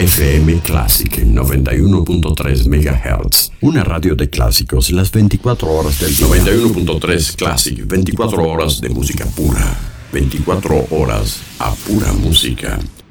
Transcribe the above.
FM Classic 91.3 MHz. Una radio de clásicos las 24 horas del día. 91.3 Classic, 24 horas de música pura. 24 horas a pura música.